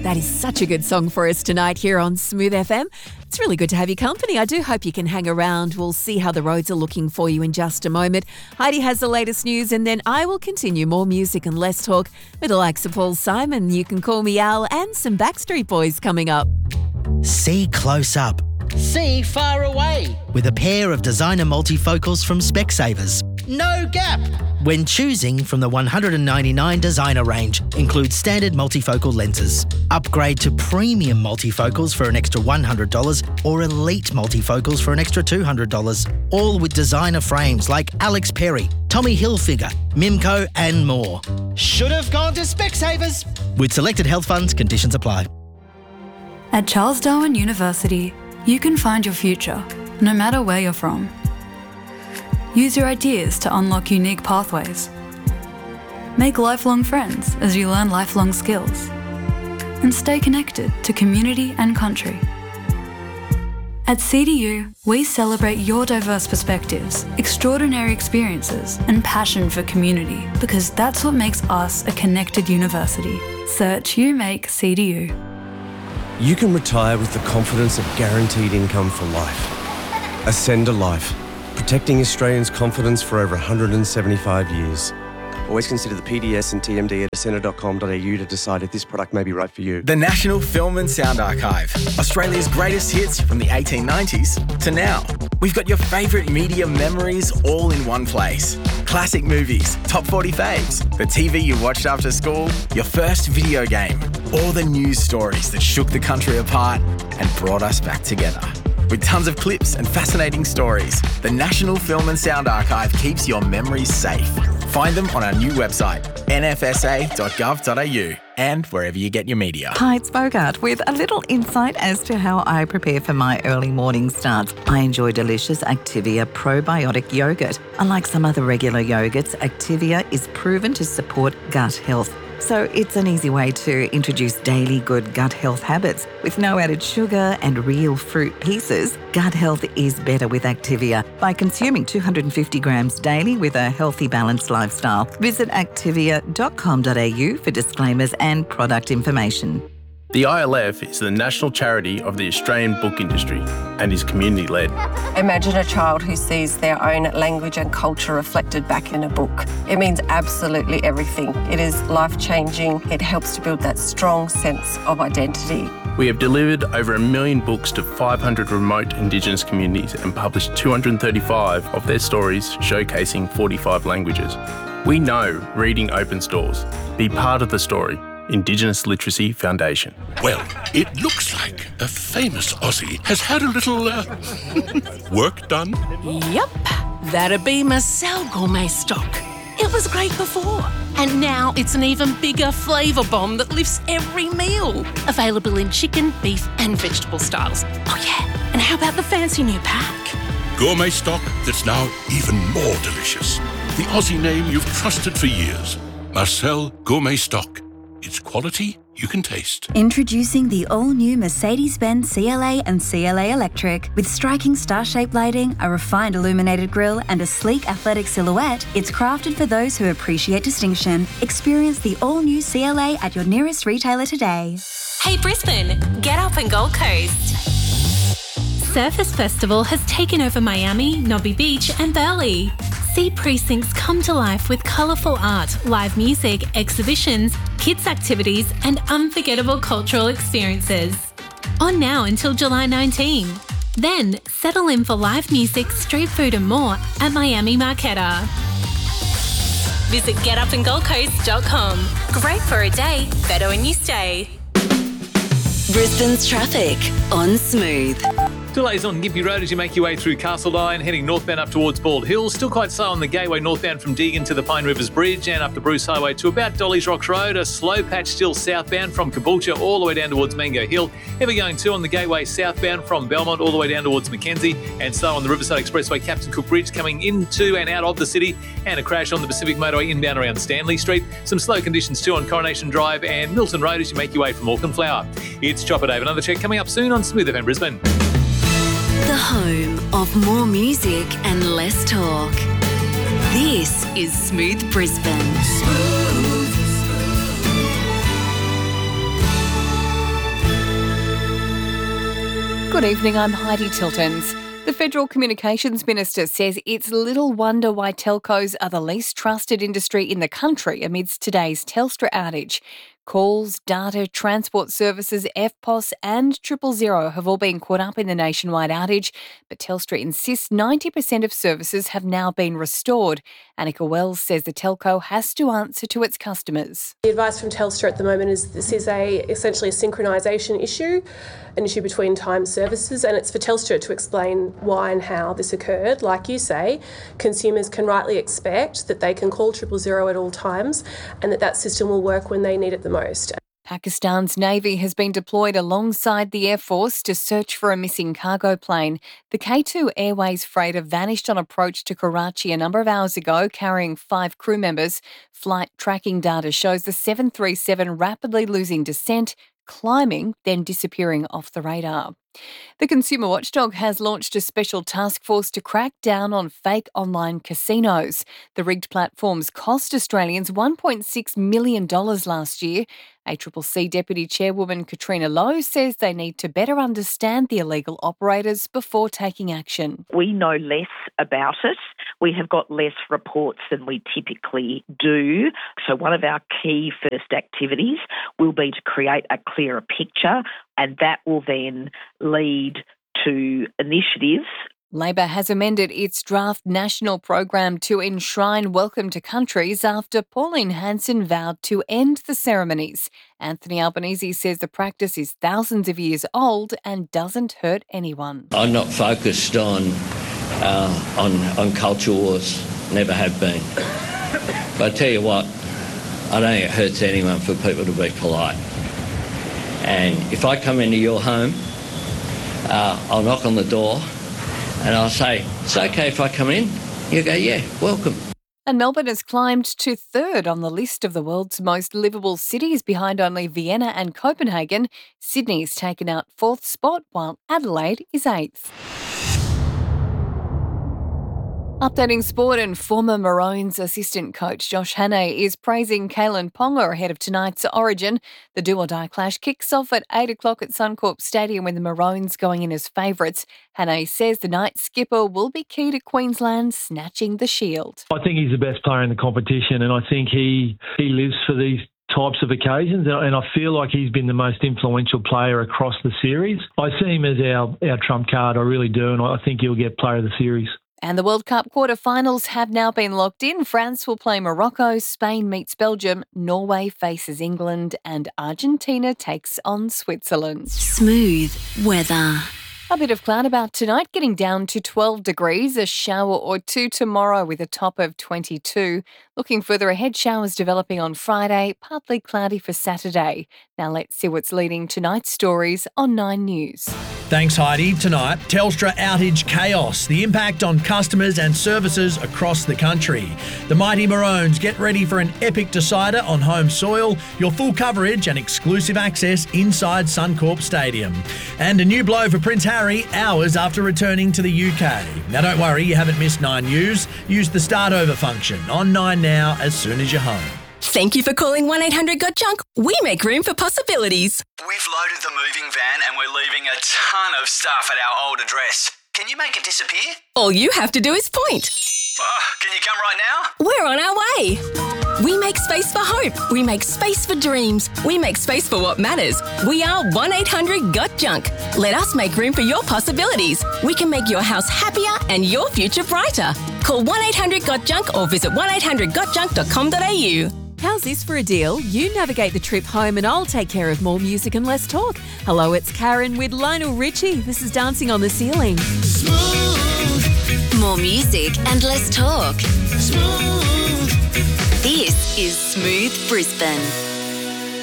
That is such a good song for us tonight here on Smooth FM. It's really good to have your company. I do hope you can hang around. We'll see how the roads are looking for you in just a moment. Heidi has the latest news and then I will continue more music and less talk with the likes of Paul Simon, You Can Call Me Al, and some Backstreet Boys coming up. See close up. See far away. With a pair of designer multifocals from Specsavers. No gap. When choosing from the 199 designer range, includes standard multifocal lenses. Upgrade to premium multifocals for an extra $100 or elite multifocals for an extra $200. All with designer frames like Alex Perry, Tommy Hilfiger, Mimco and more. Should have gone to Specsavers. With selected health funds, conditions apply. At Charles Darwin University, you can find your future, no matter where you're from. Use your ideas to unlock unique pathways. Make lifelong friends as you learn lifelong skills. And stay connected to community and country. At CDU, we celebrate your diverse perspectives, extraordinary experiences, and passion for community because that's what makes us a connected university. Search UMake CDU. You can retire with the confidence of guaranteed income for life. Ascend a Life, protecting Australians' confidence for over 175 years. Always consider the PDS and TMD at ascender.com.au to decide if this product may be right for you. The National Film and Sound Archive. Australia's greatest hits from the 1890s to now. We've got your favourite media memories all in one place. Classic movies, top 40 faves, the TV you watched after school, your first video game, all the news stories that shook the country apart and brought us back together. With tons of clips and fascinating stories, the National Film and Sound Archive keeps your memories safe. Find them on our new website, nfsa.gov.au, and wherever you get your media. Hi, it's Bogart with a little insight as to how I prepare for my early morning starts. I enjoy delicious Activia probiotic yogurt. Unlike some other regular yogurts, Activia is proven to support gut health. So it's an easy way to introduce daily good gut health habits. With no added sugar and real fruit pieces, gut health is better with Activia by consuming 250 grams daily with a healthy, balanced lifestyle. Visit activia.com.au for disclaimers and product information. The ILF is the national charity of the Australian book industry and is community-led. Imagine a child who sees their own language and culture reflected back in a book. It means absolutely everything. It is life-changing. It helps to build that strong sense of identity. We have delivered over 1 million books to 500 remote Indigenous communities and published 235 of their stories showcasing 45 languages. We know reading opens doors. Be part of the story. Indigenous Literacy Foundation. Well, it looks like a famous Aussie has had a little work done. Yep, that'd be Marcel Gourmet Stock. It was great before, and now it's an even bigger flavour bomb that lifts every meal. Available in chicken, beef and vegetable styles. Oh yeah, and how about the fancy new pack? Gourmet stock that's now even more delicious. The Aussie name you've trusted for years. Marcel Gourmet Stock. It's quality you can taste. Introducing the all-new Mercedes-Benz CLA and CLA Electric. With striking star-shaped lighting, a refined illuminated grille and a sleek athletic silhouette, it's crafted for those who appreciate distinction. Experience the all-new CLA at your nearest retailer today. Hey Brisbane, get up and Gold Coast. Surfers Festival has taken over Miami, Nobby Beach and Burleigh. See precincts come to life with colourful art, live music, exhibitions, kids' activities and unforgettable cultural experiences. On now until July 19. Then settle in for live music, street food and more at Miami Marquetta. Visit getupandgoldcoast.com. Great for a day, better when you stay. Brisbane's traffic on Smooth. Delays on Gympie Road as you make your way through Castledine, heading northbound up towards Bald Hills. Still quite slow on the Gateway northbound from Deagon to the Pine Rivers Bridge and up the Bruce Highway to about Dolly's Rocks Road. A slow patch still southbound from Caboolture all the way down towards Mango Hill. Heavy going too on the Gateway southbound from Belmont all the way down towards Mackenzie. And slow on the Riverside Expressway Captain Cook Bridge coming into and out of the city. And a crash on the Pacific Motorway inbound around Stanley Street. Some slow conditions too on Coronation Drive and Milton Road as you make your way from Auckland Flower. It's Chopper Dave. Another check coming up soon on Smooth FM Brisbane. The home of more music and less talk. This is Smooth Brisbane. Good evening, I'm Heidi Tiltons. The Federal Communications Minister says it's little wonder why telcos are the least trusted industry in the country amidst today's Telstra outage. Calls, data, transport services, EFTPOS and 000 have all been caught up in the nationwide outage, but Telstra insists 90% of services have now been restored. Annika Wells says the telco has to answer to its customers. The advice from Telstra at the moment is this is essentially a synchronisation issue, an issue between time services, and it's for Telstra to explain why and how this occurred. Like you say, consumers can rightly expect that they can call 000 at all times and that system will work when they need it the most. Pakistan's Navy has been deployed alongside the Air Force to search for a missing cargo plane. The K2 Airways freighter vanished on approach to Karachi a number of hours ago, carrying 5 crew members. Flight tracking data shows the 737 rapidly losing descent, climbing, then disappearing off the radar. The Consumer Watchdog has launched a special task force to crack down on fake online casinos. The rigged platforms cost Australians $1.6 million last year. ACCC Deputy Chairwoman Katrina Lowe says they need to better understand the illegal operators before taking action. We know less about it. We have got less reports than we typically do. So one of our key first activities will be to create a clearer picture, and that will then lead to initiatives. Labor has amended its draft national program to enshrine welcome to countries after Pauline Hanson vowed to end the ceremonies. Anthony Albanese says the practice is thousands of years old and doesn't hurt anyone. I'm not focused on culture wars, never have been. But I tell you what, I don't think it hurts anyone for people to be polite. And if I come into your home, I'll knock on the door and I'll say, it's okay if I come in? You go, yeah, welcome. And Melbourne has climbed to third on the list of the world's most livable cities, behind only Vienna and Copenhagen. Sydney's taken out 4th spot, while Adelaide is 8th. Updating sport, and former Maroons assistant coach Josh Hannay is praising Kalen Ponga ahead of tonight's Origin. The do-or-die clash kicks off at 8 o'clock at Suncorp Stadium with the Maroons going in as favourites. Hannay says the night skipper will be key to Queensland snatching the shield. I think he's the best player in the competition, and I think he lives for these types of occasions, and I feel like he's been the most influential player across the series. I see him as our trump card, I really do, and I think he'll get player of the series. And the World Cup quarter-finals have now been locked in. France will play Morocco, Spain meets Belgium, Norway faces England, and Argentina takes on Switzerland. Smooth weather. A bit of cloud about tonight, getting down to 12 degrees, a shower or two tomorrow with a top of 22. Looking further ahead, showers developing on Friday, partly cloudy for Saturday. Now let's see what's leading tonight's stories on 9 News. Thanks, Heidi. Tonight, Telstra outage chaos, the impact on customers and services across the country. The mighty Maroons get ready for an epic decider on home soil, your full coverage and exclusive access inside Suncorp Stadium. And a new blow for Prince Harry hours after returning to the UK. Now don't worry, you haven't missed 9 News. Use the start over function on 9 Now as soon as you're home. Thank you for calling 1-800-GOT-JUNK. We make room for possibilities. We've loaded the moving van and we're leaving a ton of stuff at our old address. Can you make it disappear? All you have to do is point. Can you come right now? We're on our way. We make space for hope. We make space for dreams. We make space for what matters. We are 1-800-GOT-JUNK. Let us make room for your possibilities. We can make your house happier and your future brighter. Call 1-800-GOT-JUNK or visit 1-800-GOTJUNK.com.au. How's this for a deal? You navigate the trip home and I'll take care of more music and less talk. Hello, it's Karen with Lionel Richie. This is Dancing on the Ceiling. Smooth. More music and less talk. Smooth. This is Smooth Brisbane.